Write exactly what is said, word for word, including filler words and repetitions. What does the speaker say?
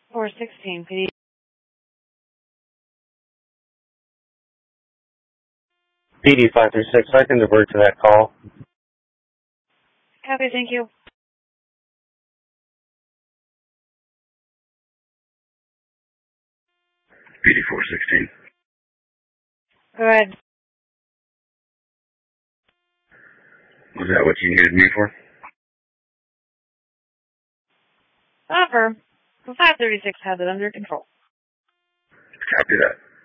four sixteen, P D. P D five three six, I can divert to that call. Copy, thank you. P D four sixteen. Go ahead. Was that what you needed me for? Offer. five thirty-six has it under control. Copy that.